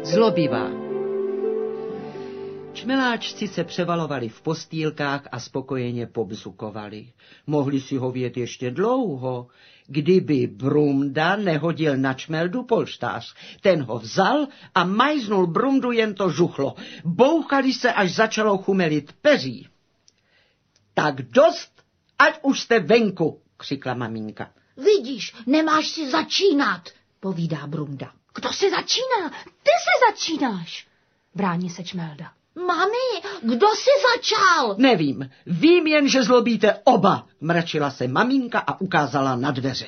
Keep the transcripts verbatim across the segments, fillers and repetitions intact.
zlobivá. Čmeláčci se převalovali v postýlkách a spokojeně pobzukovali. Mohli si hovět ještě dlouho, kdyby Brumda nehodil na Čmeldu polštář. Ten ho vzal a majznul Brumdu, jen to žuchlo. Bouchali se, až začalo chumelit peří. Tak dost, ať už jste venku, křikla maminka. Vidíš, nemáš si začínat, povídá Brumda. Kdo si začíná? Ty se začínáš, brání se Čmelda. Mami, kdo si začal? Nevím, vím jen, že zlobíte oba, mračila se maminka a ukázala na dveře.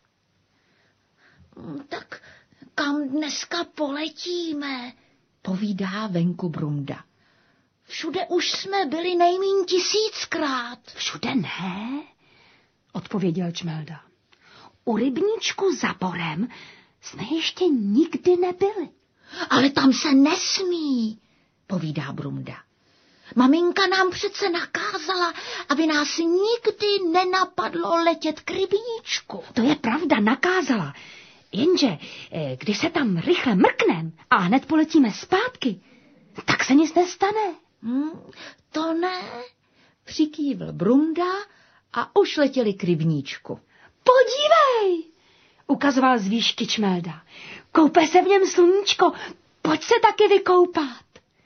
Tak kam dneska poletíme, povídá venku Brumda. Všude už jsme byli nejmíň tisíckrát. Všude ne, odpověděl Čmelda. U rybníčku za Borem jsme ještě nikdy nebyli. Ale tam se nesmí, povídá Brumda. Maminka nám přece nakázala, aby nás nikdy nenapadlo letět k rybníčku. To je pravda, nakázala. Jenže, když se tam rychle mrknem a hned poletíme zpátky, tak se nic nestane. Hmm, to ne, přikývl Brumda a už letěli k rybníčku. Podívej, ukazoval z výšky Čmelda. Koupe se v něm sluníčko, pojď se taky vykoupat.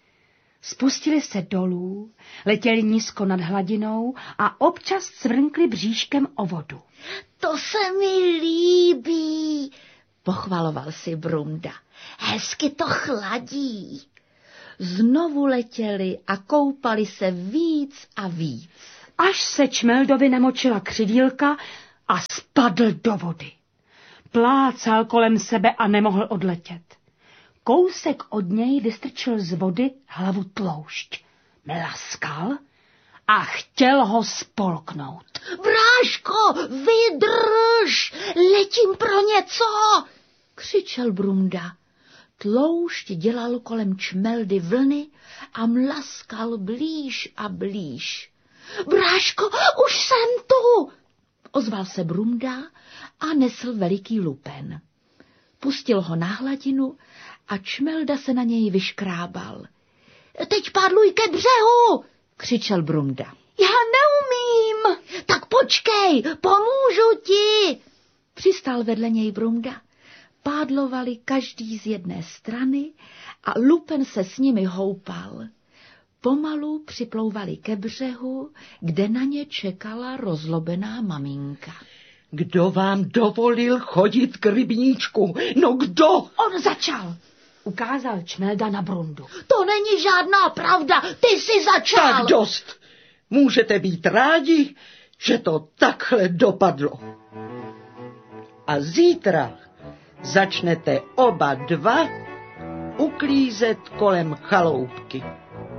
Spustili se dolů, letěli nízko nad hladinou a občas cvrnkli bříškem o vodu. To se mi líbí, pochvaloval si Brumda. Hezky to chladí. Znovu letěli a koupali se víc a víc. Až se Čmeldovi namočila křidílka a spadl do vody. Plácal kolem sebe a nemohl odletět. Kousek od něj vystrčil z vody hlavu tloušť. Mlaskal a chtěl ho spolknout. Bráško, vydrž, letím pro něco, křičel Brumda. Tloušť dělal kolem Čmeldy vlny a mlaskal blíž a blíž. Bráško, už jsem tu, ozval se Brumda a nesl veliký lupen. Pustil ho na hladinu a Čmelda se na něj vyškrábal. Teď padluj ke břehu, křičel Brumda. Já neumím. Tak počkej, pomůžu ti, přistál vedle něj Brumda. Pádlovali každý z jedné strany a lupen se s nimi houpal. Pomalu připlouvali ke břehu, kde na ně čekala rozlobená maminka. Kdo vám dovolil chodit k rybníčku? No kdo? On začal, ukázal Čmelda na Brumdu. To není žádná pravda, ty jsi začal. Tak dost. Můžete být rádi, že to takhle dopadlo. A zítra začnete oba dva uklízet kolem chaloupky.